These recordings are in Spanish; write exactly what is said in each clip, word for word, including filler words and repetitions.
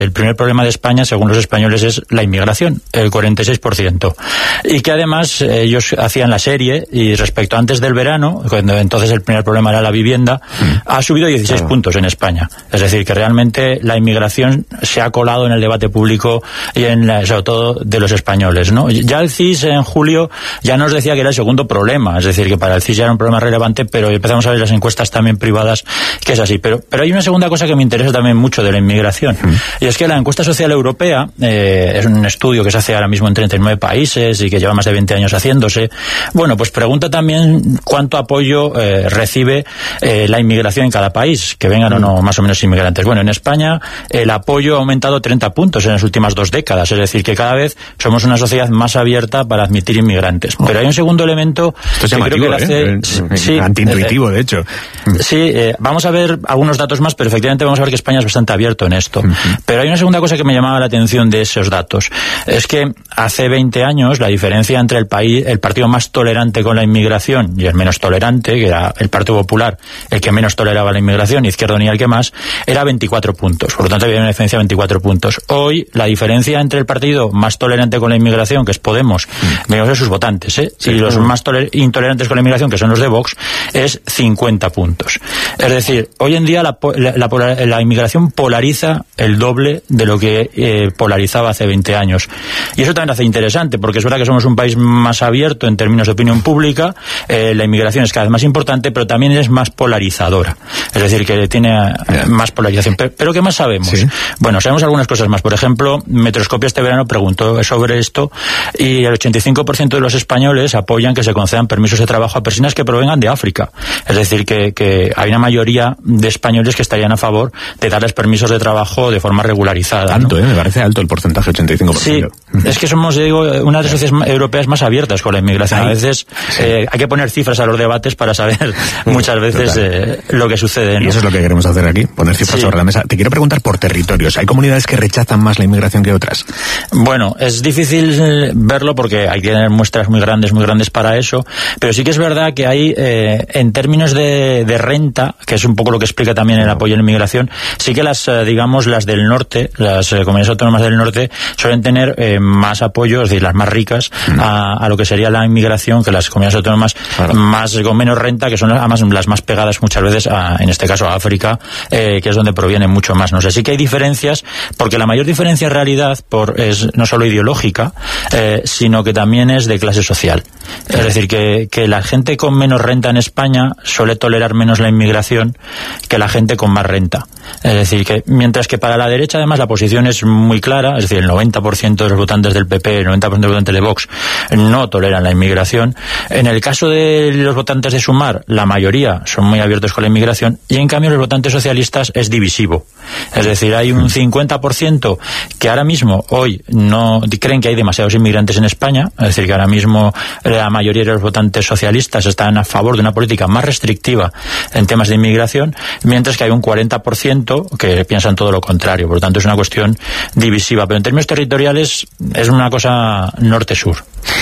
el primer problema de España, según los españoles, es la inmigración, el cuarenta y seis por ciento. Y que además ellos hacían la serie, y respecto a antes del verano, cuando entonces el primer problema era la vivienda, mm. ha subido dieciséis claro. puntos en España. Es decir, que realmente la inmigración se ha colado en el debate público y en la, sobre todo de los españoles, ¿no? Ya el C I S en julio ya nos decía que era el segundo problema, es decir, que para el C I S ya era un problema relevante, pero empezamos a ver las encuestas también privadas que es así. Pero, pero hay una segunda cosa que me interesa también mucho de la inmigración, mm. y es que la encuesta social europea, eh, es un estudio que se hace ahora mismo en treinta y nueve países y que lleva más de veinte años haciéndose. Bueno, pues pregunta también cuánto apoyo eh, recibe eh, la inmigración en cada país, que vengan mm. o no más o menos inmigrantes. Bueno, en España el apoyo ha aumentado treinta puntos en las últimas dos décadas, es decir, que cada vez somos una sociedad más abierta para admitir inmigrantes. Oh. Pero hay un segundo elemento Esto es que llamativo, creo que le hace... ¿eh? Sí, antiintuitivo, eh, de hecho. Sí, eh, vamos a ver algunos datos más, pero efectivamente vamos a ver que España es bastante abierto en esto. Uh-huh. Pero hay una segunda cosa que me llamaba la atención de esos datos. Es que hace veinte años la diferencia entre el país, el partido más tolerante con la inmigración y el menos tolerante, que era el Partido Popular, el que menos toleraba la inmigración, Izquierda Unida el que más, era veinticuatro puntos. Por lo tanto había una diferencia de veinticuatro puntos. Hoy la diferencia entre el partido más tolerante con la inmigración, que es Podemos, uh-huh. digamos de sus votantes, ¿eh? Sí, y los uh-huh. más toler- intolerantes con la inmigración, que son los de Vox, es cincuenta puntos. Es decir, hoy en día la, la, la, la inmigración polariza el doble de lo que eh, polarizaba hace veinte años. Y eso también hace interesante, porque es verdad que somos un país más abierto en términos de opinión pública, eh, la inmigración es cada vez más importante, pero también es más polarizadora. Es decir, que tiene eh, más polarización. Pero, pero ¿qué más sabemos? ¿Sí? Bueno, sabemos algunas cosas más. Por ejemplo, Metroscopia este verano preguntó sobre esto y el ochenta y cinco por ciento de los españoles apoyan que se concedan permisos de trabajo a personas que provengan de África. Es decir, que, que hay una mayoría de españoles que estarían a favor de darles permisos de trabajo de forma regularizada. Alto, ¿no? ¿eh? Me parece alto el porcentaje, ochenta y cinco por ciento. Sí, es que somos, digo, una de las sociedades europeas más abiertas con la inmigración. A veces sí. eh, hay que poner cifras a los debates para saber muchas veces eh, lo que sucede, ¿no? Y eso es lo que queremos hacer aquí, poner cifras sí. sobre la mesa. Te quiero preguntar por territorios. ¿Hay comunidades que rechazan más la inmigración que otras? Bueno, es difícil verlo porque hay que tener muestras muy grandes, muy grandes para eso, pero sí que es verdad que hay, eh, en términos de, de renta, que es un poco lo que explica también el apoyo a la inmigración, sí que las, eh, digamos, las del norte, las eh, comunidades autónomas del norte, suelen tener eh, más apoyo, es decir, las más ricas, mm. a, a lo que sería la inmigración que las comunidades autónomas claro. más con menos renta, que son además las más pegadas muchas veces, a, en este caso a África, eh, que es donde proviene mucho más. No sé, sí que hay diferencias, porque la mayor diferencia en realidad por, es no solo ideológica, eh, sino que también es de clase social. Es decir, que, que la gente con menos renta en España suele tolerar menos la inmigración que la gente con más renta. Es decir, que mientras que para la derecha además la posición es muy clara, es decir, el noventa por ciento de los votantes del P P, el noventa por ciento de los votantes de Vox no toleran la inmigración. En el caso de los votantes de Sumar, la mayoría son muy abiertos con la inmigración, y en cambio los votantes socialistas es divisivo. Es decir, hay un cincuenta por ciento que ahora mismo, hoy, no creen que hay demasiados inmigrantes en España, es decir, que ahora mismo la mayoría de los votantes socialistas están a favor de una política más restrictiva en temas de inmigración, mientras que hay un cuarenta por ciento que piensan todo lo contrario. Por lo tanto, es una cuestión divisiva. Pero en términos territoriales es una cosa norte-sur.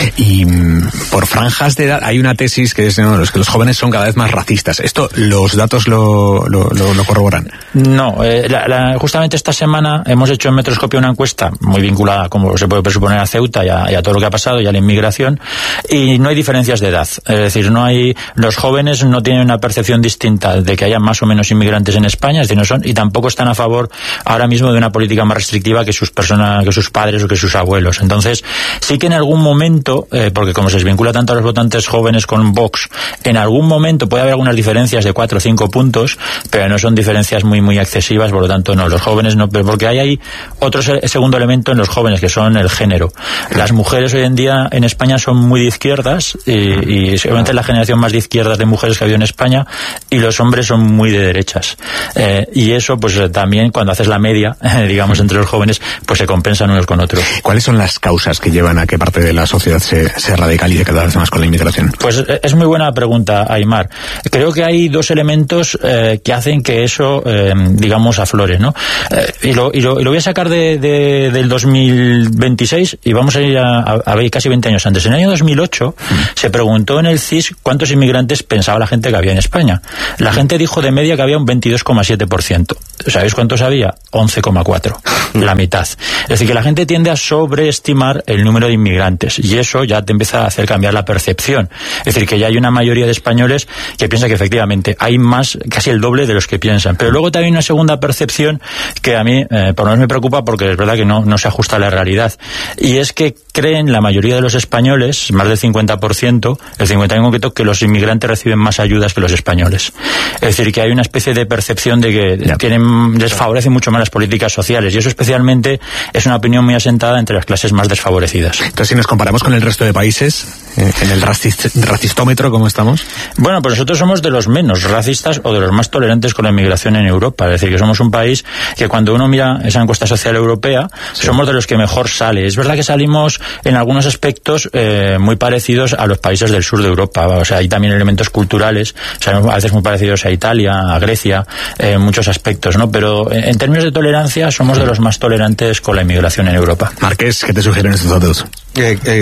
Y por franjas de edad hay una tesis que es no, que los jóvenes son cada vez más racistas. ¿Esto los datos lo, lo, lo, lo corroboran? No, eh, la, la, justamente esta semana hemos hecho en Metroscopia una encuesta muy vinculada, como se puede presuponer, a Ceuta y a, y a todo lo que ha pasado y a la inmigración, y no hay diferencias de edad. Es decir, no hay los jóvenes no tienen una percepción distinta de que haya más o menos inmigrantes en España, es decir, no son, y tampoco están a favor ahora mismo de una política más restrictiva que sus personas, que sus padres o que sus abuelos. Entonces, sí que en algún momento, eh, porque como se desvincula tanto a los votantes jóvenes con Vox, en algún momento puede haber algunas diferencias de cuatro o cinco puntos, pero no son diferencias muy muy excesivas, por lo tanto no, los jóvenes no, porque hay ahí otro segundo elemento en los jóvenes, que son el género. Las mujeres hoy en día en España son muy de izquierdas, y, y seguramente es la generación más de izquierdas de mujeres que ha habido en España, y los hombres son muy de derechas. Eh, y eso, pues también, cuando haces la media, eh, digamos, entre los jóvenes, pues se compensan unos con otros. ¿Cuáles son las causas que llevan a que parte de la sociedad se, se radicalice cada vez más con la inmigración? Pues es muy buena pregunta, Aymar. Creo que hay dos elementos eh, que hacen que eso, eh, digamos, aflore, ¿no? Eh, y, lo, y, lo, y lo voy a sacar de, de, del dos mil veintiséis, y vamos a ir a, a, a ver casi veinte años antes. En el año dos mil ocho mm. se preguntó en el C I S cuántos inmigrantes pensaba la gente que había en España. La gente dijo de media que había un veintidós coma siete por ciento. ¿Sabéis cuántos había? once coma cuatro, la mitad. Es decir, que la gente tiende a sobreestimar el número de inmigrantes y eso ya te empieza a hacer cambiar la percepción. Es decir, que ya hay una mayoría de españoles que piensa que efectivamente hay más, casi el doble de los que piensan. Pero luego también hay una segunda percepción que a mí, eh, por lo menos me preocupa porque es verdad que no, no se ajusta a la realidad. Y es que creen la mayoría de los españoles, más del cincuenta por ciento, el cincuenta por ciento en concreto, que los inmigrantes reciben más ayudas que los españoles. Es decir, que hay una especie de percepción de que yeah. tienen, les favorecen mucho más las políticas sociales, y eso especialmente es una opinión muy asentada entre las clases más desfavorecidas. Entonces, si nos comparamos con el resto de países, eh, en el racist, racistómetro, ¿cómo estamos? Bueno, pues nosotros somos de los menos racistas o de los más tolerantes con la inmigración en Europa. Es decir, que somos un país que cuando uno mira esa encuesta social europea, sí. somos de los que mejor sale. Es verdad que salimos en algunos aspectos eh, muy parecidos a los países del sur de Europa. O sea, hay también elementos culturales, o sea, a veces muy parecidos a Italia, a Grecia, eh, en muchos aspectos, ¿no? Pero en, en términos de tolerancia somos de los más tolerantes con la inmigración en Europa. Marqués, ¿qué te sugieren estos datos? Eh, eh,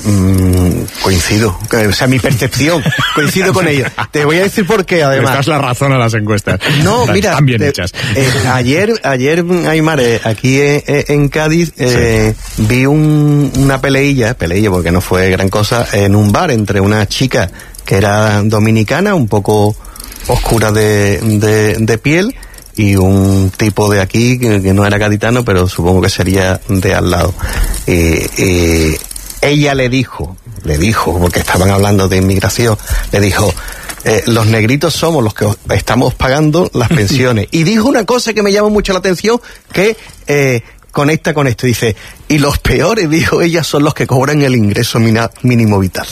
mm, coincido, o sea, mi percepción, coincido con ellos. Te voy a decir por qué, además. Le das la razón a las encuestas. No, Están mira, bien te, hechas. Eh, ayer, ayer, Aymar, eh, aquí eh, en Cádiz, eh, sí. vi un, una peleilla, peleilla porque no fue gran cosa, en un bar entre una chica que era dominicana, un poco oscura de, de, de piel, y un tipo de aquí que, que no era gaditano, pero supongo que sería de al lado. Eh, eh, ella le dijo, le dijo, porque estaban hablando de inmigración, le dijo, eh, los negritos somos los que estamos pagando las pensiones. Y dijo una cosa que me llamó mucho la atención, que eh, conecta con esto. Dice, y los peores, dijo ella, son los que cobran el ingreso mina, mínimo vital.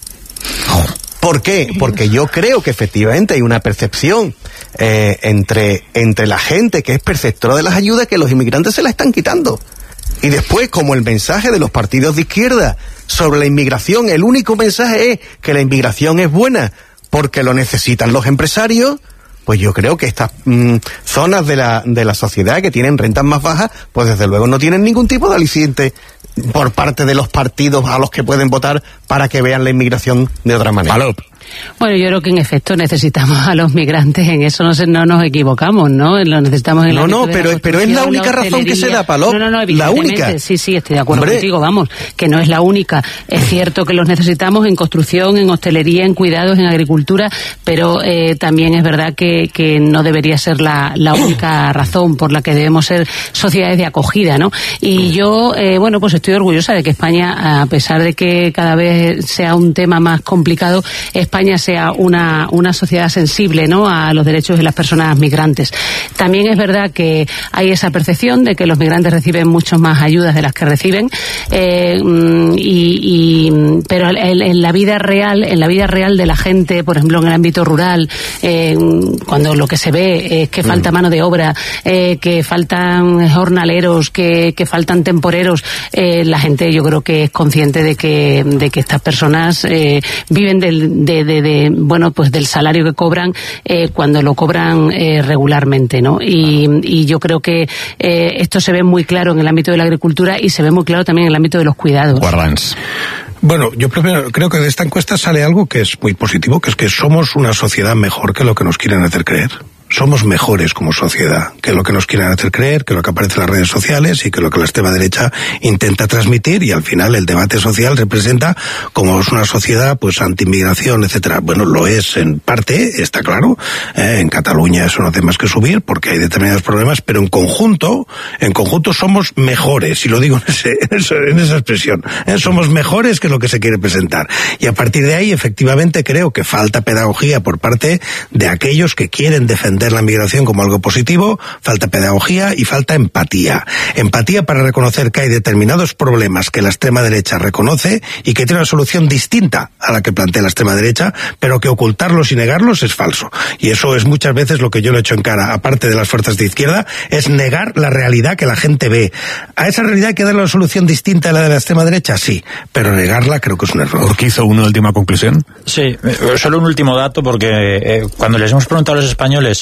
Oh. ¿Por qué? Porque yo creo que efectivamente hay una percepción eh, entre, entre la gente que es perceptora de las ayudas que los inmigrantes se la están quitando. Y después, como el mensaje de los partidos de izquierda sobre la inmigración, el único mensaje es que la inmigración es buena porque lo necesitan los empresarios, pues yo creo que estas mmm, zonas de la, de la sociedad que tienen rentas más bajas, pues desde luego no tienen ningún tipo de aliciente por parte de los partidos a los que pueden votar para que vean la inmigración de otra manera. Palop. Bueno, yo creo que en efecto necesitamos a los migrantes, en eso no, se, no nos equivocamos, ¿no? Lo necesitamos en No, no, pero, pero es la única la razón que se da, Palop. No, no, no, la única. Sí, sí, estoy de acuerdo Hombre. contigo, vamos, que no es la única. Es cierto que los necesitamos en construcción, en hostelería, en cuidados, en agricultura, pero eh, también es verdad que, que no debería ser la, la única razón por la que debemos ser sociedades de acogida, ¿no? Y yo, eh, bueno, pues estoy orgullosa de que España, a pesar de que cada vez sea un tema más complicado, España sea una, una sociedad sensible, ¿no?, a los derechos de las personas migrantes. También es verdad que hay esa percepción de que los migrantes reciben mucho más ayudas de las que reciben, eh, y, y, pero en, en la vida real, en la vida real de la gente, por ejemplo en el ámbito rural, eh, cuando lo que se ve es que falta mano de obra, eh, que faltan jornaleros, que, que faltan temporeros, eh, la gente yo creo que es consciente de que, de que estas personas eh, viven del, de, de, de, bueno, pues del salario que cobran eh, cuando lo cobran eh, regularmente, ¿no? Y, y yo creo que eh, esto se ve muy claro en el ámbito de la agricultura y se ve muy claro también en el ámbito de los cuidados. Guardans. Bueno, yo primero creo que de esta encuesta sale algo que es muy positivo, que es que somos una sociedad mejor que lo que nos quieren hacer creer. Somos mejores como sociedad que lo que nos quieren hacer creer, que lo que aparece en las redes sociales y que lo que la extrema derecha intenta transmitir, y al final el debate social representa como es una sociedad pues anti-inmigración, etcétera. Bueno, lo es en parte, está claro, eh, en Cataluña eso no hace más que subir porque hay determinados problemas, pero en conjunto, en conjunto somos mejores, y lo digo en, ese, en, esa, en esa expresión, eh, somos mejores que lo que se quiere presentar. Y a partir de ahí, efectivamente, creo que falta pedagogía por parte de aquellos que quieren defender la migración como algo positivo, falta pedagogía y falta empatía. Empatía para reconocer que hay determinados problemas que la extrema derecha reconoce y que tiene una solución distinta a la que plantea la extrema derecha, pero que ocultarlos y negarlos es falso. Y eso es muchas veces lo que yo le echo en cara, aparte de las fuerzas de izquierda, es negar la realidad que la gente ve. ¿A esa realidad hay que darle una solución distinta a la de la extrema derecha? Sí, pero negarla creo que es un error. ¿Urquizo, una última conclusión? Sí, solo un último dato, porque eh, cuando les hemos preguntado a los españoles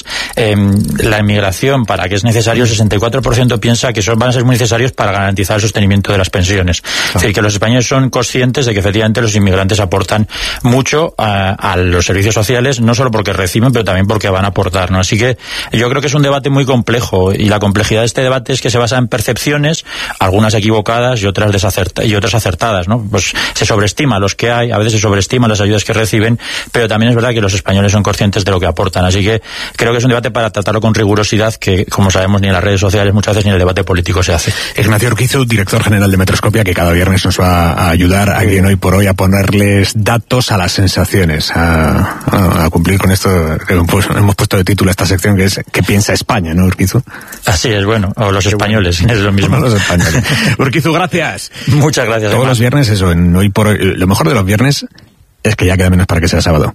eh, la inmigración, para qué es necesario, el sesenta y cuatro por ciento piensa que son, van a ser muy necesarios para garantizar el sostenimiento de las pensiones. Claro. Es decir, que los españoles son conscientes de que efectivamente los inmigrantes aportan mucho a, a los servicios sociales, no solo porque reciben, pero también porque van a aportar, ¿no? Así que yo creo que es un debate muy complejo, y la complejidad de este debate es que se basa en percepciones, algunas equivocadas y otras desacertadas, y otras acertadas, ¿no? Pues se sobreestima los que hay, a veces se sobreestima las ayudas que reciben, pero también es verdad que los españoles son conscientes de lo que aportan. Así que creo que es un debate para tratarlo con rigurosidad, que, como sabemos, ni en las redes sociales muchas veces ni en el debate político se hace. Ignacio Urquizu, director general de Metroscopia, que cada viernes nos va a ayudar aquí en Hoy por Hoy a ponerles datos a las sensaciones, a, a, a cumplir con esto que pues, hemos puesto de título a esta sección, que es ¿qué piensa España, no, Urquizu? Así es, bueno, o los españoles, es lo mismo. Los españoles. Urquizu, gracias. Muchas gracias. Todos los viernes, eso, en Hoy por Hoy, lo mejor de los viernes es que ya queda menos para que sea sábado.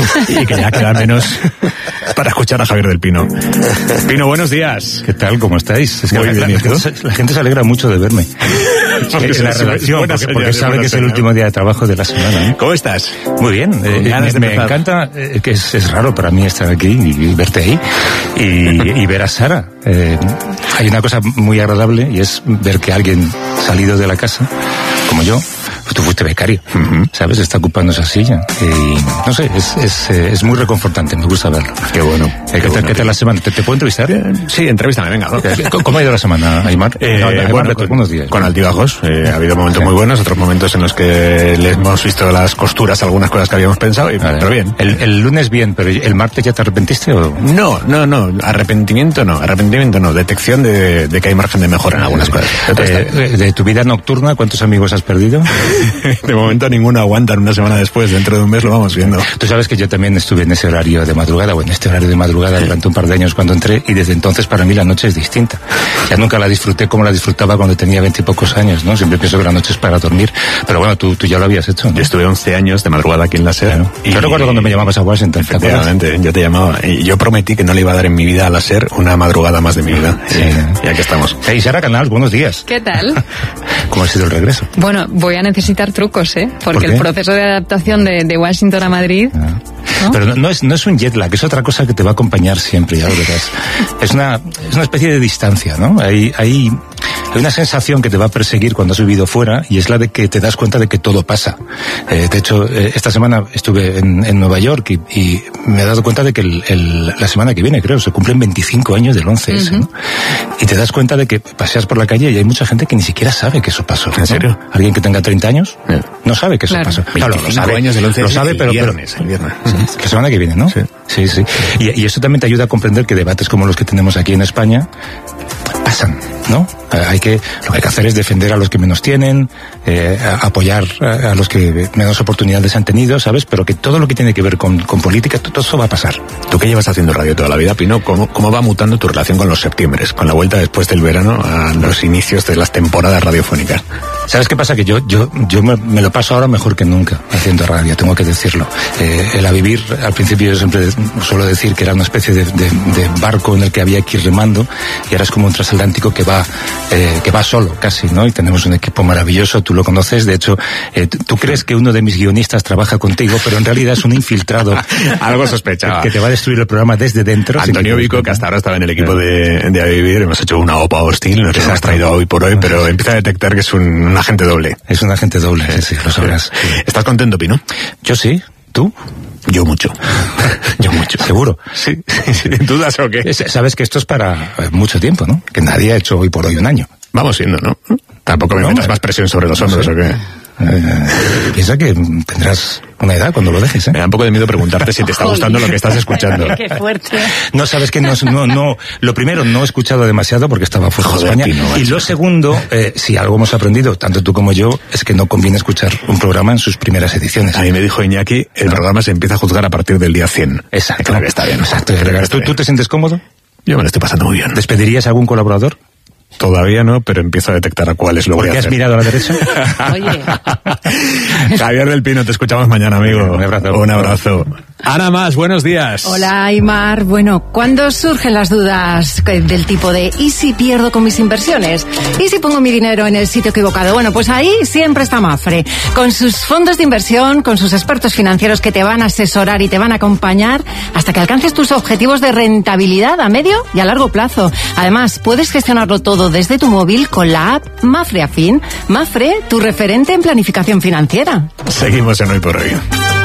Y que ya queda menos para escuchar a Javier del Pino. Pino, buenos días. ¿Qué tal? ¿Cómo estáis? Es que Muy la, bien, la, ¿y tú? gente, la gente se alegra mucho de verme. Porque es la relación, porque, porque sabe que es el último día de trabajo de la semana, ¿eh? ¿Cómo estás? Muy bien. Eh, me me encanta, eh, que es, es raro para mí estar aquí y, y verte ahí y, y ver a Sara. Eh, hay una cosa muy agradable, y es ver que alguien salido de la casa, como yo, pues tú fuiste becario, uh-huh. ¿sabes? Está ocupando esa silla. Y no sé, es, es, es muy reconfortante, me gusta verlo. Qué bueno. Eh, qué ¿Qué, bueno, ¿Qué tal la semana? ¿Te, ¿Te puedo entrevistar? Sí, entrevístame, venga. ¿Cómo ha ido la semana, Aymar? Eh, no, Aymar, bueno, con, buenos días. Con altibajos. Eh, ha habido momentos sí. muy buenos, otros momentos en los que le hemos visto las costuras, algunas cosas que habíamos pensado, y, vale. pero bien. El, el lunes bien, pero ¿el martes ya te arrepentiste o...? No, no, no. Arrepentimiento no. Arrepentimiento no. Detección de, de que hay margen de mejora en algunas cosas. Eh, de, de tu vida nocturna, ¿cuántos amigos has perdido? De momento ninguno aguantan una semana después. Dentro de un mes lo vamos viendo. Tú sabes que yo también estuve en ese horario de madrugada, o en este horario de madrugada sí. durante un par de años cuando entré, y desde entonces para mí la noche es distinta. Ya nunca la disfruté como la disfrutaba cuando tenía veintipocos años, ¿no? Siempre pienso que la noche es para dormir, pero bueno, tú, tú ya lo habías hecho, ¿no? Yo estuve once años de madrugada aquí en la SER. Claro. Y yo recuerdo cuando me llamabas a Washington. Efectivamente, yo te llamaba. Y yo prometí que no le iba a dar en mi vida a la SER una madrugada más de mi vida. Sí. Y, y aquí estamos. Hey, Sara Canals, buenos días. ¿Qué tal? ¿Cómo ha sido el regreso? Bueno, voy a necesitar trucos, ¿eh? Porque ¿Por el proceso de adaptación de, de Washington a Madrid... Ah. ¿No? Pero no, no, es, no es un jet lag, es otra cosa que te va a acompañar siempre, ya lo verás. Es una, es una especie de distancia, ¿no? Hay, hay, hay una sensación que te va a perseguir cuando has vivido fuera, y es la de que te das cuenta de que todo pasa. Eh, de hecho, eh, esta semana estuve en, en Nueva York y, y me he dado cuenta de que el, el, la semana que viene, creo, se cumplen veinticinco años del once ese, uh-huh. ¿no? Y te das cuenta de que paseas por la calle y hay mucha gente que ni siquiera sabe que eso pasó. ¿En serio? ¿No? Alguien que tenga treinta años yeah. no sabe que eso claro. pasó. Claro, lo sabe, años del once lo sabe, pero, viernes, el viernes. Sí. La semana que viene, ¿no? Sí. Sí, sí. Y, y eso también te ayuda a comprender que debates como los que tenemos aquí en España pasan, ¿no? Hay que, lo que hay que hacer es defender a los que menos tienen, eh, a, apoyar a, a los que menos oportunidades han tenido, ¿sabes? Pero que todo lo que tiene que ver con, con política, todo eso va a pasar. Tú que llevas haciendo radio toda la vida, Pino, ¿cómo, cómo va mutando tu relación con los septiembres, con la vuelta después del verano a los inicios de las temporadas radiofónicas? ¿Sabes qué pasa? Que yo yo yo me, me lo paso ahora mejor que nunca haciendo radio, tengo que decirlo. Eh, el A Vivir, al principio yo siempre suelo decir que era una especie de, de, de barco en el que había que ir remando, y ahora es como un transatlántico que va eh, que va solo casi, ¿no? Y tenemos un equipo maravilloso, tú lo conoces, de hecho, eh, tú crees que uno de mis guionistas trabaja contigo, pero en realidad es un infiltrado. Algo sospechaba. Que te va a destruir el programa desde dentro. Antonio Vico, que hasta ahora estaba en el equipo de, de A Vivir, hemos hecho una OPA hostil, nos hemos traído hoy por hoy, pero empieza a detectar que es un, un agente doble. Es un agente doble, sí, sí, lo sabrás. ¿Estás contento, Pino? Yo sí. ¿Tú? Yo mucho. Yo mucho. ¿Seguro? Sí. sí. ¿Dudas o qué? Sabes que esto es para mucho tiempo, ¿no? Que nadie ha hecho hoy por hoy un año. Vamos siendo, ¿no? Tampoco me no, metas más presión sobre los hombros, no sé. ¿O qué? Eh, piensa que tendrás una edad cuando lo dejes, ¿eh? Me da un poco de miedo preguntarte si te está gustando lo que estás escuchando. Qué fuerte. No, sabes que no, no, no, lo primero, no he escuchado demasiado porque estaba fuera de España. Pino, y lo segundo, eh, si algo hemos aprendido, tanto tú como yo, es que no conviene escuchar un programa en sus primeras ediciones. A mí me dijo Iñaki, el no. programa se empieza a juzgar a partir del día cien. Exacto. Creo que está bien. Exacto. Creo que está ¿Tú, bien. ¿Tú te sientes cómodo? Yo me lo estoy pasando muy bien. ¿Despedirías a algún colaborador? Todavía no, pero empiezo a detectar a cuáles lo voy a hacer. ¿Por qué has mirado a la derecha? Oye. Javier del Pino, te escuchamos mañana, amigo. Un abrazo. Un abrazo. Ana Mas, buenos días. Hola, Aymar. Bueno, ¿cuándo surgen las dudas del tipo de ¿y si pierdo con mis inversiones? ¿Y si pongo mi dinero en el sitio equivocado? Bueno, pues ahí siempre está Mapfre, con sus fondos de inversión, con sus expertos financieros que te van a asesorar y te van a acompañar hasta que alcances tus objetivos de rentabilidad a medio y a largo plazo. Además, puedes gestionarlo todo desde tu móvil con la app Mapfre Afin. Mapfre, tu referente en planificación financiera. Seguimos en Hoy por Hoy.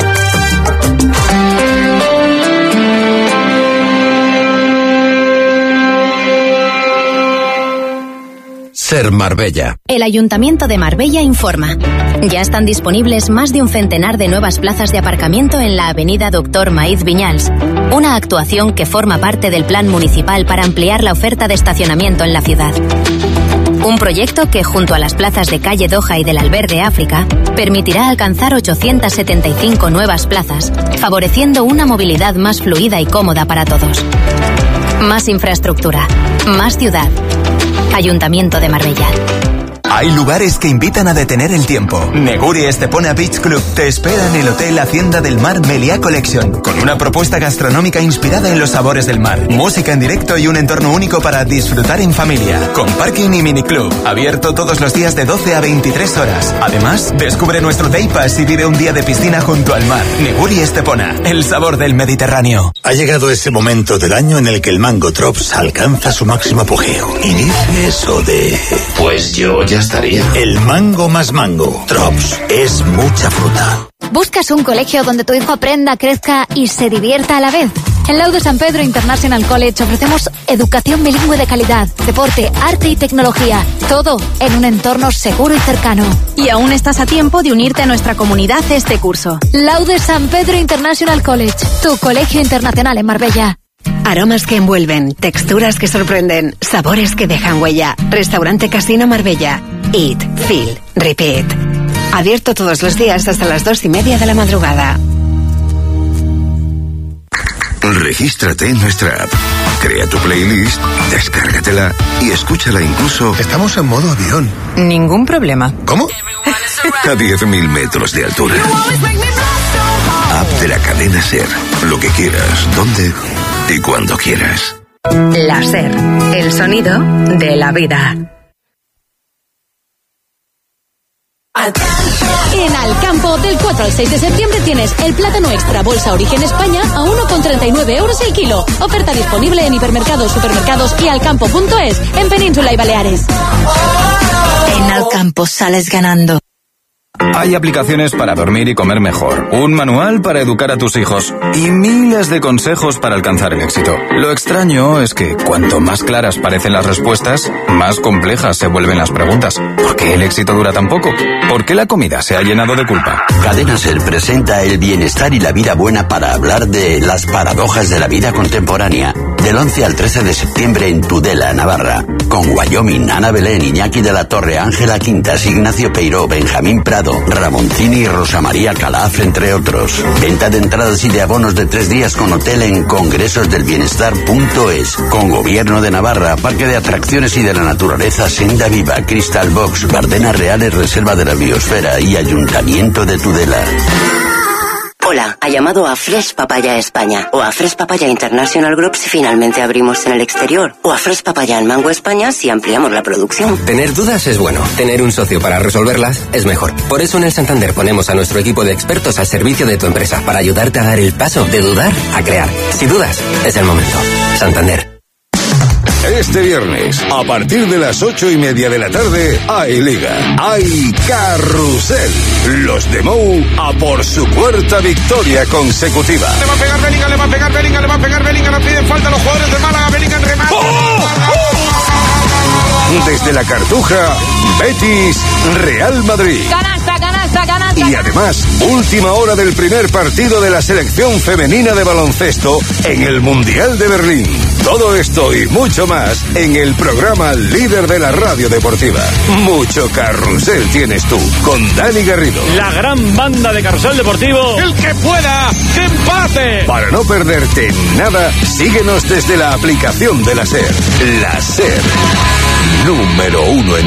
Ser Marbella. El Ayuntamiento de Marbella informa. Ya están disponibles más de un centenar de nuevas plazas de aparcamiento en la avenida Doctor Maíz Viñals. Una actuación que forma parte del plan municipal para ampliar la oferta de estacionamiento en la ciudad. Un proyecto que, junto a las plazas de Calle Doha y del Albergue África, permitirá alcanzar ochocientas setenta y cinco nuevas plazas, favoreciendo una movilidad más fluida y cómoda para todos. Más infraestructura, más ciudad. Ayuntamiento de Marbella. Hay lugares que invitan a detener el tiempo. Neguri Estepona Beach Club te espera en el Hotel Hacienda del Mar Meliá Collection, con una propuesta gastronómica inspirada en los sabores del mar, música en directo y un entorno único para disfrutar en familia, con parking y miniclub, abierto todos los días de doce a veintitrés horas. Además, descubre nuestro Day Pass y vive un día de piscina junto al mar. Neguri Estepona, el sabor del Mediterráneo. Ha llegado ese momento del año en el que el mango Drops alcanza su máximo apogeo. Y dice eso de... Pues yo ya estaría. El mango más mango. Drops es mucha fruta. ¿Buscas un colegio donde tu hijo aprenda, crezca y se divierta a la vez? En Laude San Pedro International College ofrecemos educación bilingüe de calidad, deporte, arte y tecnología, todo en un entorno seguro y cercano. Y aún estás a tiempo de unirte a nuestra comunidad este curso. Laude San Pedro International College, tu colegio internacional en Marbella. Aromas que envuelven, texturas que sorprenden, sabores que dejan huella. Restaurante Casino Marbella. Eat, feel, repeat. Abierto todos los días hasta las dos y media de la madrugada. Regístrate en nuestra app, crea tu playlist, descárgatela y escúchala incluso... Estamos en modo avión. Ningún problema. ¿Cómo? A diez mil metros de altura. App de la cadena SER. Lo que quieras, donde y cuando quieras. La SER, el sonido de la vida. En Alcampo, del cuatro al seis de septiembre tienes el plátano extra bolsa Origen España a uno con treinta y nueve euros el kilo. Oferta disponible en hipermercados, supermercados y alcampo punto es en Península y Baleares. En Alcampo sales ganando. Hay aplicaciones para dormir y comer mejor, un manual para educar a tus hijos y miles de consejos para alcanzar el éxito. Lo extraño es que cuanto más claras parecen las respuestas, más complejas se vuelven las preguntas. ¿Por qué el éxito dura tan poco? ¿Por qué la comida se ha llenado de culpa? Cadena SER presenta el bienestar y la vida buena para hablar de las paradojas de la vida contemporánea. Del once al trece de septiembre en Tudela, Navarra. Con Wyoming, Ana Belén, Iñaki de la Torre, Ángela Quintas, Ignacio Peiró, Benjamín Prado, Ramoncini y Rosa María Calaf, entre otros. Venta de entradas y de abonos de tres días con hotel en congresos del bienestar punto es. Con Gobierno de Navarra, Parque de Atracciones y de la Naturaleza, Senda Viva, Crystal Box, Bardenas Reales, Reserva de la Biosfera y Ayuntamiento de Tudela. Hola, ha llamado a Fresh Papaya España o a Fresh Papaya International Group si finalmente abrimos en el exterior o a Fresh Papaya en Mango España si ampliamos la producción. Tener dudas es bueno, tener un socio para resolverlas es mejor. Por eso en el Santander ponemos a nuestro equipo de expertos al servicio de tu empresa para ayudarte a dar el paso de dudar a crear. Si dudas, es el momento. Santander. Este viernes, a partir de las ocho y media de la tarde, hay Liga, hay Carrusel. Los de Mou a por su cuarta victoria consecutiva. Le va a pegar Bellingham, le va a pegar Bellingham, le va a pegar Bellingham, no piden falta los jugadores de Málaga, Bellingham remata. ¡Oh! Desde la Cartuja, Betis, Real Madrid. Canasta, canasta, canasta. Y además, última hora del primer partido de la selección femenina de baloncesto en el Mundial de Berlín. Todo esto y mucho más en el programa líder de la radio deportiva. Mucho carrusel tienes tú, con Dani Garrido. La gran banda de Carrusel Deportivo. ¡El que pueda! ¡Que empate! Para no perderte nada, síguenos desde la aplicación de la SER. La SER, número uno en